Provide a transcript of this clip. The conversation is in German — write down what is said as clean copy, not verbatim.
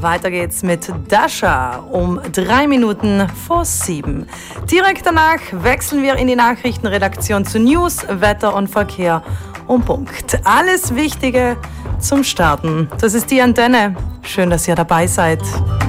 weiter geht's mit Dasha um 3 Minuten vor 7. Direkt danach wechseln wir in die Nachrichtenredaktion zu News, Wetter und Verkehr um Punkt. Alles Wichtige zum Starten. Das ist die Antenne. Schön, dass ihr dabei seid.